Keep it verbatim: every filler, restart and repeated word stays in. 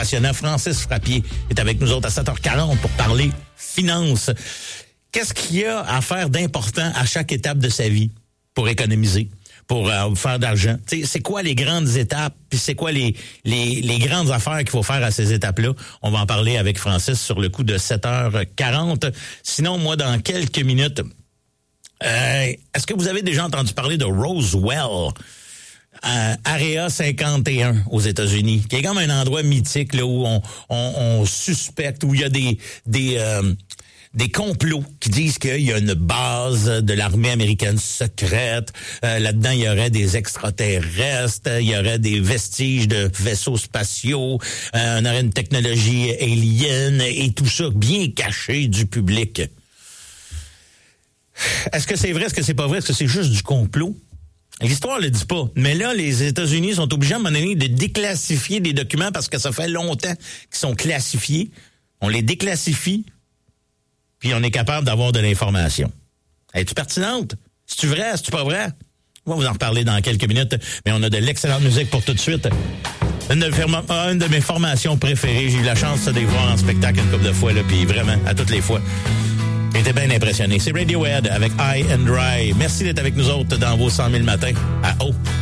passionnant. Francis Frappier est avec nous autres à sept heures quarante pour parler finances. Qu'est-ce qu'il y a à faire d'important à chaque étape de sa vie pour économiser, pour euh, faire d'argent? T'sais, c'est quoi les grandes étapes, puis c'est quoi les, les, les grandes affaires qu'il faut faire à ces étapes-là? On va en parler avec Francis sur le coup de sept heures quarante. Sinon, moi, dans quelques minutes, euh, est-ce que vous avez déjà entendu parler de Roswell? Euh, Area cinquante et un aux États-Unis, qui est comme un endroit mythique là où on, on, on suspecte, où il y a des... des euh, des complots qui disent qu'il y a une base de l'armée américaine secrète. Euh, là-dedans, il y aurait des extraterrestres, il y aurait des vestiges de vaisseaux spatiaux, euh, on aurait une technologie alien et tout ça bien caché du public. Est-ce que c'est vrai? Est-ce que c'est pas vrai? Est-ce que c'est juste du complot? L'histoire le dit pas. Mais là, les États-Unis sont obligés à un moment donné de déclassifier des documents parce que ça fait longtemps qu'ils sont classifiés. On les déclassifie. Puis on est capable d'avoir de l'information. Es-tu pertinente? C'est-tu vrai? C'est-tu pas vrai? On va vous en reparler dans quelques minutes, mais on a de l'excellente musique pour tout de suite. Une de, une de mes formations préférées. J'ai eu la chance de les voir en spectacle une couple de fois, là, puis vraiment, à toutes les fois. J'étais bien impressionné. C'est Radiohead avec High and Dry. Merci d'être avec nous autres dans vos cent mille matins à O.